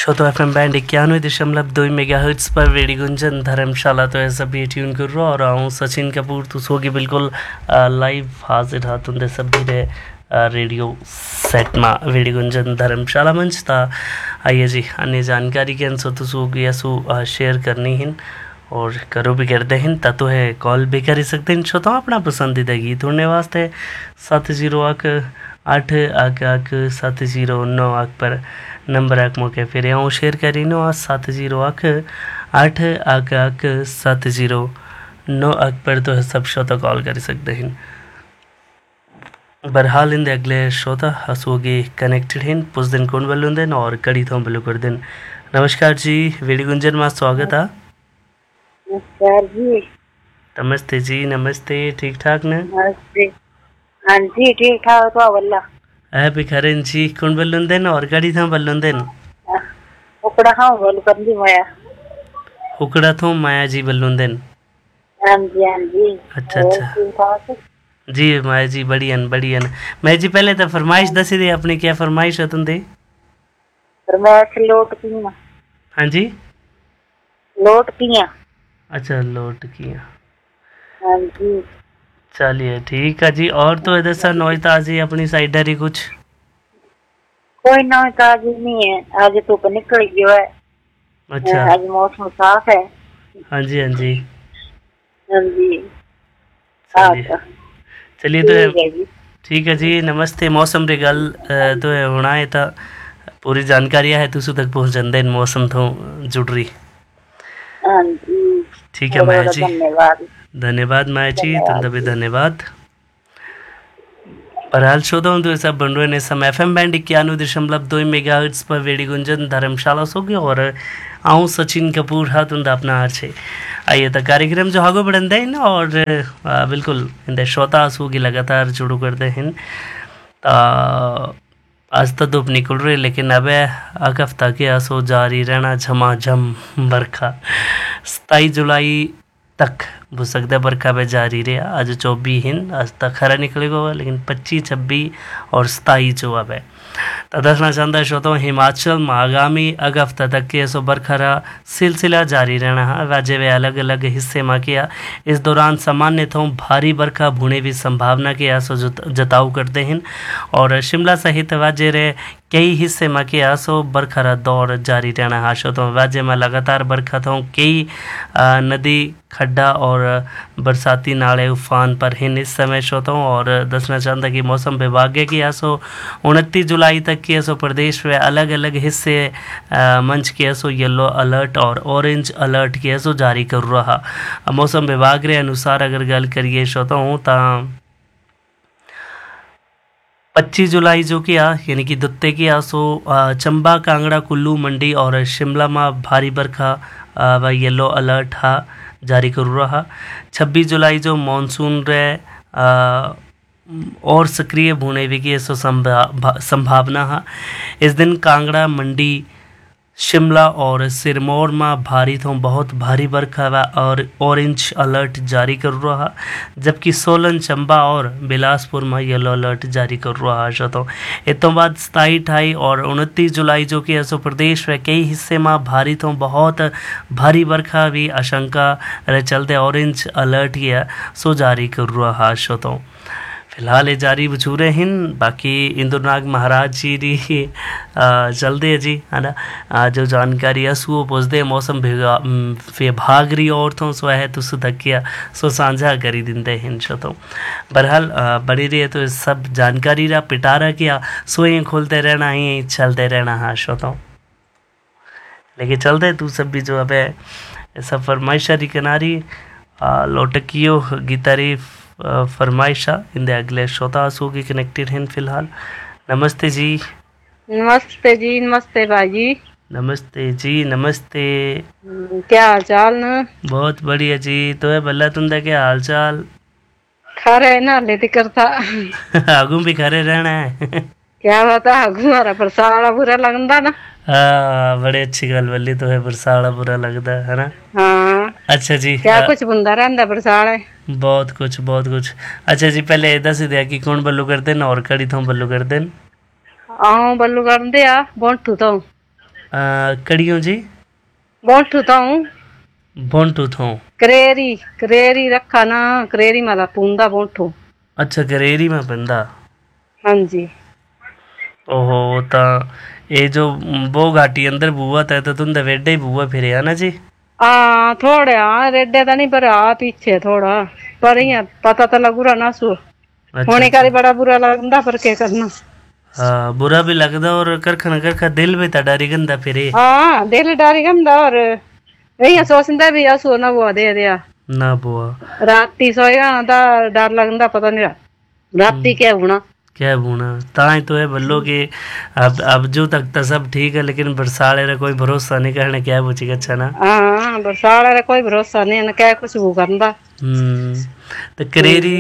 छोटो F M band 91.2 megahertz पर radio Gunjan धर्मशाला तो ऐसा भी ट्यून कर रहा और आऊँ सचिन कपूर तो सोगी बिल्कुल लाइव हाजिर हा तुंदे सभी रे रेडियो सेट में रेडियो गुंजन धर्मशाला मंच था। आइए जी अन्य जानकारी के अंसो तो सोगी ऐसो शेयर करनी हिन और करो भी करते हैं तो है कॉल भी कर सकते हैं छोटा अपना पसंदीदा गीत उड़ने वास्ते 70 पर नंबर आक मौके फिर आऊँ शेयर करी नो 70 पर तो सब श्रोता कॉल कर सकते हैं। बहरहाल इन अगले श्रोता हसोगी कनेक्टेड हैं पुस दिन कौन बलून दिन और कड़ी थों बलू कर दिन। नमस्कार जी वेड़ी गुंजन में स्वागत है। नमस्कार जी। नमस्ते जी नमस्ते ठीक ठाक ने? नमस्ते हाँ जी ठीक ठाक तो वल्ला है बिखरन जी कौन बलून दिन और कड़ी थों बलून दिन उकड़ा हाँ बोल कर दी माया उकड़ा थों माया जी बलून दिन। हाँ जी अच्छा अच्छा जी माया जी बढ़ियन बढ़ियन। मैं जी पहले तो फरमाइश दसी दे अपनी क्या फरमाइश है तुंदे? फरमाइश लोट किया। हाँ जी लोट किया। अच्छा लोट किया। हाँ जी चलिए ठीक है जी। और तो इधर सर नोई ताजी अपनी साइड ही कुछ कोई नई ताजी नहीं है। आज तो निकल गयो है। अच्छा आज मौसम साफ है। हाँ जी हाँ जी हाँ जी चलिए तो ठीक है जी नमस्ते। मौसम रे गल तो होना है तो पूरी जानकारी है तुसु तक पहुंच जंदे मौसम तो जुड़ रही। हाँ जी ठीक है माया जी धन्यवाद धन्यवाद माया जी तुंदा भी धन्यवाद। बहरहाल श्रोता हूँ तो सब बन रहे ने सम एफ एम बैंड 91.2 मेगाहर्ट्ज पर वेड़ी गुंजन धर्मशाला सो गया और आऊँ सचिन कपूर हाथ उनका अपना हार छे। आइए तो कार्यक्रम जो आगो बढ़ते हैं और बिल्कुल इन श्रोता सो की लगातार जुड़ू करते हैं। आज तो धूप निकल रही लेकिन अब अग हफ्ता के आसो जारी रहना झमाझम बरखा 27 जुलाई तक हो सकता है बरखा पे जारी रहे। आज 24 हिन आज तक खरा निकलेगा लेकिन 25 26 और 27 जो अब है तो दसना चाहता है श्रोताओं हिमाचल में आगामी अग हफ्ता तक के ऐसो बरखा सिलसिला जारी रहना है। राज्य में अलग अलग हिस्से में किया इस दौरान सामान्य तो भारी बरखा भूने की संभावना के आसो जताव करते हैं और शिमला सहित राज्य रे कई हिस्से में के आसो बरखा रा दौर जारी रहना है। श्रोताओं राज्य में लगातार बरखा तो कई नदी खड्डा और बरसाती नाले उफान पर हैं इस समय श्रोताओं और दसना चाहता कि मौसम विभाग की आसो 29 जुलाई तक के ऐसो प्रदेश में अलग अलग हिस्से मंच के ऐसो येलो अलर्ट और ऑरेंज अलर्ट के ऐसो जारी कर रहा। मौसम विभाग के अनुसार अगर गल करिए श्रोताओं तो 25 जुलाई जो किया यानी कि दुत्ते की आसो चंबा कांगड़ा कुल्लू मंडी और शिमला में भारी बरखा व येलो अलर्ट हा जारी कर रहा। 26 जुलाई जो मानसून रे और सक्रिय होने की ऐसो संभावना है। इस दिन कांगड़ा मंडी शिमला और सिरमौर में भारी तो बहुत भारी बरखा और ऑरेंज अलर्ट जारी कर रहा जबकि सोलन चंबा और बिलासपुर में येलो अलर्ट जारी कर रहा है। तो इतों बाद 27 28 और 29 जुलाई जो कि ऐसो प्रदेश में कई हिस्से में भारी तो बहुत भारी बरखा भी आशंका रहे चलते ऑरेंज अलर्ट किया सो जारी कर रहा है। तो फिलहाल ये जारी बचूरे हैं बाकी इंद्रनाग महाराज जी री चलते है जी है ना जो जानकारी है सो पुछते मौसम विभाग री और तो सो है तुस धकिया सो साझा करी दिंदे हैं। तो बहरहाल बड़ी रही तो सब जानकारी रा पिटारा किया सो ही खोलते रहना ही चलते रहना हाँ श्रोताओं लेकिन चलते तू सब भी जो अब सब फरमाइशा री किनारी लोटकियो गीतारी फरमाइशा इन अगले श्रोता सो की कनेक्टेड हैं फिलहाल। नमस्ते जी नमस्ते भाई नमस्ते जी नमस्ते। क्या हाल चाल न? बहुत बढ़िया जी तो है भला तुंदा क्या हाल चाल? खरे ना लेती करता आगू भी खरे रहना है क्या बता हमारा बरसाड़ा बुरा लगता ना। हाँ बड़े अच्छी गल बोली तो है बरसाड़ा बुरा लगता है ना। हाँ अच्छा जी क्या कुछ बुंदा रहता बरसाड़े बहुत कुछ बहुत कुछ। अच्छा जी पहले दस दिया कि कौन बल्लू कर देन और कड़ी थों बल्लू कर देन? बल्लू कर दे बोंटू तो कड़ियों जी बोंठू ताऊ बोंटू थो। करेरी करेरी रखा ना करेरी माला पूंदा बोंठू। अच्छा करेरी में बंदा। हाँ जी। ओहो ता ये जो वो घाटी अंदर बुआ था तो तुम वेडे ही बुआ फिर है ना जी। थोड़े रेडे तो नहीं पर पीछे थोड़ा पर ही पता तो लगूरा ना सू अच्छा होने अच्छा। का बड़ा बुरा लगता पर क्या करना। हाँ बुरा भी लगता और करखा दिल भी था डरी गंदा फिर ये। हाँ दिल डारी गंदा और यही सोचता भी असो ना वो दे दिया ना बुआ राती सोएगा ना तो डर लगता पता नहीं राती क्या होना। क्या बुना ताई तो है बल्लो कि अब जो तक तो सब ठीक है लेकिन बरसाले रे कोई भरोसा नहीं करने क्या बुची अच्छा ना। हाँ बरसात रे कोई भरोसा नहीं क्या कुछ वो करता। तो करेरी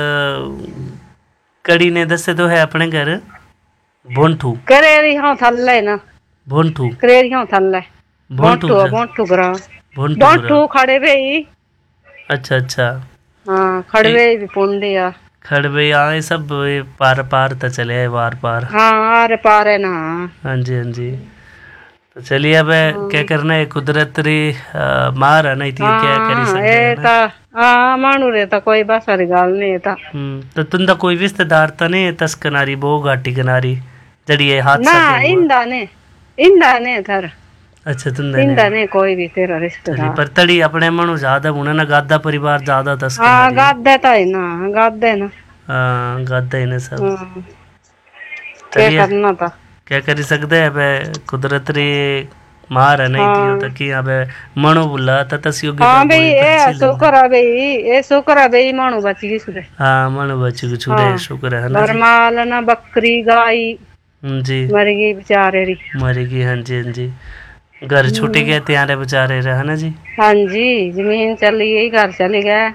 कड़ी ने दसे तो है अपने घर बोंठू करेरी हाँ थल्ले ना बोंठू करेरी हाँ थल्ले बोंठू बोंठू बोंठू करा बोंठू बोंठू खड़े भी। अच्छा अच्छा। हाँ खड़वे भी पुंडे आ खड़बे आए सब ये पार पार तो चले आए वार पार। हाँ आरे पारे ना। हाँ जी हाँ जी। तो चलिए अब क्या करना है कुदरत री मार है ना इतनी क्या करी सकते ये हैं ना। ता हाँ मानू रे ता कोई बस सारी गाल नहीं था। तो तुंदा कोई रिश्तेदार तो नहीं है तस कनारी बो घाटी कनारी जड़ी ये हादसा ना क्या हुआ। इंदा ने थर अच्छा तुंदा इंदा ने ने कोई भी तेरा चलिए रिश्तेदार। पर तड़ी अपने मनु ज्यादा होना ना गादा परिवार ज्यादा तस हाँ कनारी। गादे ता है ना गादे ना। हाँ गादा ही ना सब। हाँ, क्या चलिए करना था। क्या करी सकते हैं अब कुदरत री मार है नहीं थी तो कि अब मनो बुला ता तस योग्य हाँ भाई गोली ये पक्षी लगना। शुक्र है भाई ये शुक्र है भाई मानू बच गई सुरे। हाँ मनो बच्ची को छुड़े हाँ शुक्र है ना जी। बरमाल ना बकरी गाय जी मर गई बेचारे री। मरेगी हाँ जी हाँ जी। घर छूट गए त्यारे बेचारे रहे है ना जी। हाँ जी जमीन चली गई घर चले गए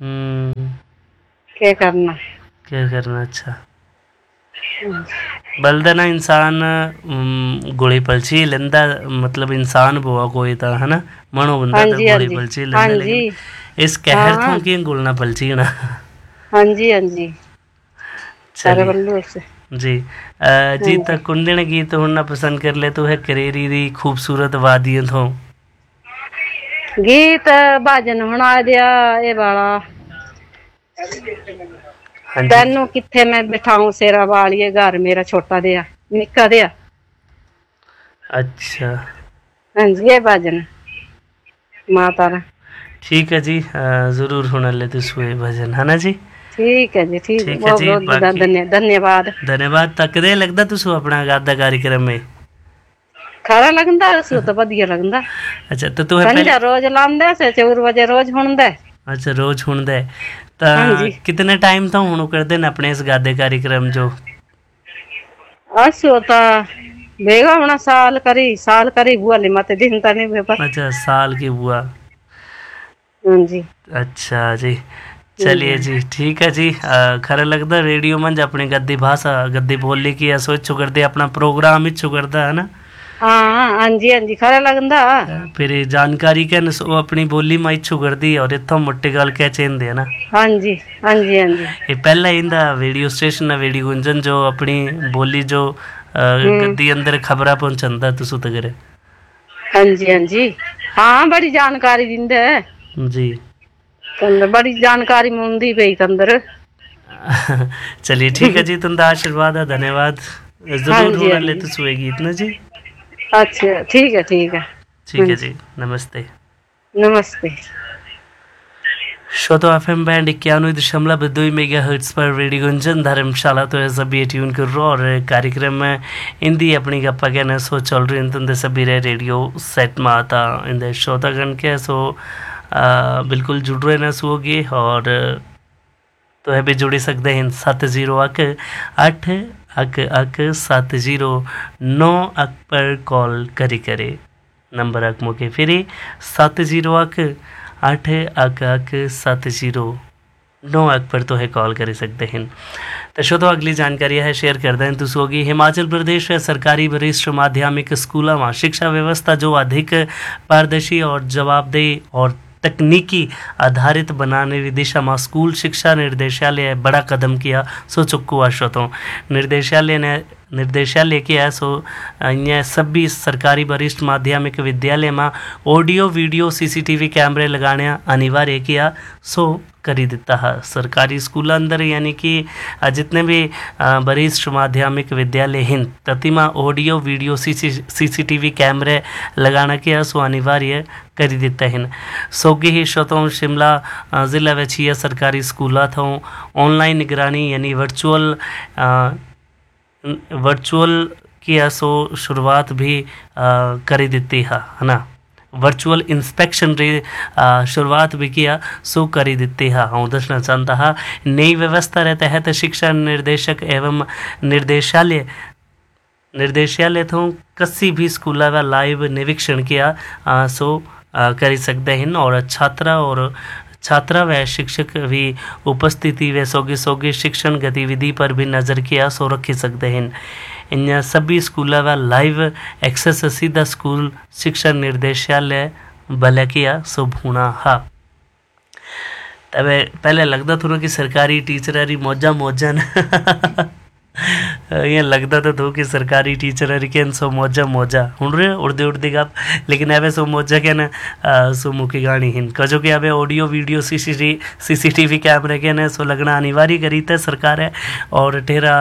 क्या करना। क्या करना अच्छा बलदना इंसान गोली पलची लेंदा मतलब इंसान बुआ कोई था है ना मनो बंदा हाँ तो जी हाँ गोली जी पलची हाँ लेंदा जी लेकिन इस कहर हाँ थों की गोलना पलची ना। हाँ जी हाँ जी सारे चलिए बल्लू से। जी हाँ जी जी तक कुंडन गीत होना पसंद कर ले तो है करेरी दी खूबसूरत वादियां थो। गीत बाजन होना दिया ये बाला हाँ जी तेनू किथे मैं बिठाऊं सेरा वालिए घर मेरा छोटा दिया निक्का दिया। अच्छा हाँ जी ये बाजन माता रा। ठीक है जी जरूर होना ले तो सुए भजन है ना जी। ठीक है जी ठीक है ठीक है बहुत जी बहुत बाकी धन्यवाद। धन्यवाद तकदे लगदा तुसो अपना गादा कार्यक्रम में। खरा लगदा उसको तो बढ़िया लगदा। अच्छा तो तू है पहले संजा रोज लांदे से 4 बजे रोज हुंदे। अच्छा रोज हुन दे ता हाँ जी कितने टाइम तो हुन कर देन अपने इस गादे कार्यक्रम जो असो ता बेगा होना साल करी बुआ ले मते दिन ता नहीं पर। अच्छा साल की बुआ। हाँ जी अच्छा जी चलिए जी ठीक है जी खरा लगदा रेडियो मंज अपनी गद्दी भाषा गद्दी बोली की सोचो करदे अपना प्रोग्राम इच्छो करदा है ना। हाँ जी खरा लगदा। फिर ये जानकारी के वो अपनी बोली में इच्छो करदी और इत्थों मोटी गल क्या चेंदे है ना। हाँ जी हाँ जी हाँ जी ये पहला इंदा रेडियो स्टेशन है रेडियो गुंजन जो अपनी बोली जो गद्दी अंदर खबरा पहुंचांदा तुसु तगरे। हाँ जी हाँ बड़ी जानकारी दिंदे जी कंदर बड़ी जानकारी मुंदी पई कंदर। चलिए ठीक है जी तुंदा आशीर्वाद है धन्यवाद हाँ जरूर जी होना हाँ ले जी तो सुएगी इतना जी। अच्छा ठीक है ठीक है। ठीक है जी नमस्ते। नमस्ते। श्रोतो एफएम बैंड 91.2 मेगाहर्ट्ज पर रेडियो गुंजन धर्मशाला तो सभी ट्यून कर रो और कार्यक्रम में हिंदी अपनी गप्पा कहना सो चल रही तुंदे सभी रेडियो सेट में आता इन श्रोतागण के सो बिल्कुल जुड़ रहे ना सोगे और तो है भी जुड़ी सकते हैं 70 अक पर कॉल करी करे नंबर अक मौके फिर 70 पर तो है कॉल कर सकते हैं। तो शो तो अगली जानकारी है शेयर कर दें तो होगी हिमाचल प्रदेश सरकारी वरिष्ठ माध्यमिक स्कूलों में शिक्षा व्यवस्था जो अधिक पारदर्शी और जवाबदेह और तकनीकी आधारित बनाने की दिशा में स्कूल शिक्षा निर्देशालय बड़ा कदम किया सो चुक्कू श्रोतों निर्देशालय ने निर्देशालय किया सो અહીંયા सभी सरकारी वरिष्ठ माध्यमिक विद्यालय में ऑडियो वीडियो सीसीटीवी कैमरे लगाने अनिवार्य किया सो करी देता है। सरकारी स्कूल अंदर यानी कि जितने भी वरिष्ठ माध्यमिक विद्यालय हैं ततिमा ऑडियो वीडियो सीसीटीवी कैमरे लगाना किया सो अनिवार्य करी देता है। सोगे ही श्रोताओं शिमला ज़िला में 6 सरकारी स्कूल था ऑनलाइन निगरानी यानी वर्चुअल किया सो शुरुआत भी करी देती है ना। वर्चुअल इंस्पेक्शन रे शुरुआत भी किया सो करी देती है। हूँ दसना चाहता हाँ नई व्यवस्था रे तहत शिक्षा निर्देशक एवं निर्देशालय तो किसी भी स्कूल का लाइव निरीक्षण किया सो करी सकते हैं और छात्रा व शिक्षक भी उपस्थिति व सोगी शिक्षण गतिविधि पर भी नज़र किया सो रखी सकते हैं। इन सभी स्कूलों का लाइव एक्सेस सीधा स्कूल शिक्षा निर्देशालय भले किया सो भूना हा। तब पहले लगता था कि सरकारी टीचर मौजा ये लगता तो कि सरकारी टीचर के सो मौजा उड़ते उड़ते गप लेकिन अब सो मौजा के न सो मुखी गाणी हिन कजो कि अब ऑडियो वीडियो सीसीटीवी कैमरे के न सो लगना अनिवार्य करी थे सरकार है और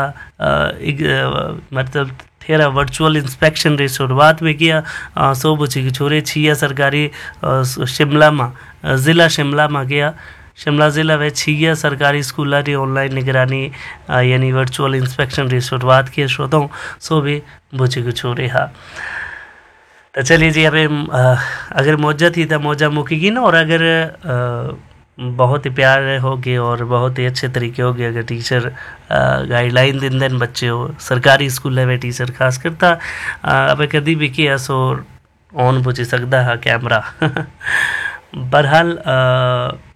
मतलब ठेरा वर्चुअल इंस्पेक्शन री शुरुआत भी किया सो बुची की छोरे 6 सरकारी शिमला में ज़िला शिमला में गया। शिमला ज़िला में 6 सरकारी स्कूल की ऑनलाइन निगरानी यानी वर्चुअल इंस्पेक्शन की शुरुआत की श्रोताओं सो भी बुझे कुछ हो रहा। तो चलिए जी अब अगर मौजा थी तो मौजा मुकेगी ना और अगर बहुत ही प्यार होगे और बहुत ही अच्छे तरीके होगे अगर टीचर गाइडलाइन दिन दिन बच्चे हो सरकारी स्कूल में टीचर खास करता अब कभी भी किया सो ऑन बुझी सकता है कैमरा। बहरहाल